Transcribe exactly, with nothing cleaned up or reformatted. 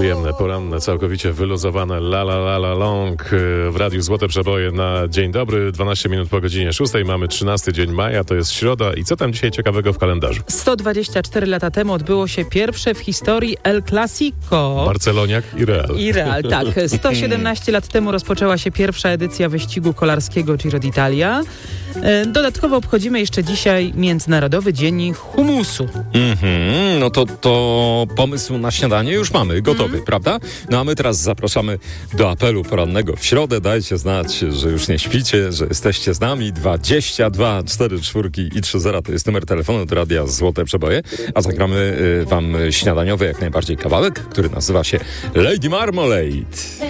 Przyjemne, poranne, całkowicie wyluzowane la la la la long w Radiu Złote Przeboje na dzień dobry. dwanaście minut po godzinie szóstej. Mamy trzynasty dzień maja, to jest środa. I co tam dzisiaj ciekawego w kalendarzu? sto dwadzieścia cztery lata temu odbyło się pierwsze w historii El Clasico. Barceloniak i Real. I Real, tak. sto siedemnaście lat temu rozpoczęła się pierwsza edycja wyścigu kolarskiego Giro d'Italia. Dodatkowo obchodzimy jeszcze dzisiaj Międzynarodowy Dzień Humusu. Mm-hmm, no to, to pomysł na śniadanie już mamy, gotowy, mm. prawda? No a my teraz zapraszamy do apelu porannego w środę. Dajcie znać, że już nie śpicie, że jesteście z nami. dwadzieścia dwa cztery cztery i trzy zero to jest numer telefonu do Radia Złote Przeboje. A zagramy y, wam śniadaniowy jak najbardziej kawałek, który nazywa się Lady Marmalade.